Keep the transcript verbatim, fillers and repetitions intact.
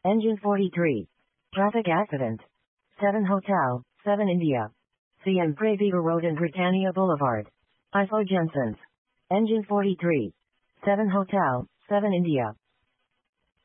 Engine forty-three. Traffic accident. seven Hotel, seven India. C M Praviga Road and Britannia Boulevard. I F O Jensen's. Engine forty-three. seven Hotel, seven India.